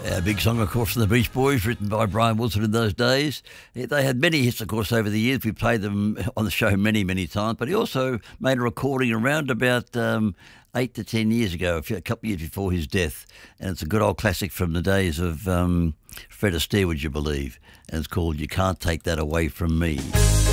A big song, of course, from the Beach Boys, written by Brian Wilson in those days. They had many hits, of course, over the years. We played them on the show many, many times. But he also made a recording around about 8 to 10 years ago, a couple of years before his death. And it's a good old classic from the days of Fred Astaire, would you believe? And it's called You Can't Take That Away From Me.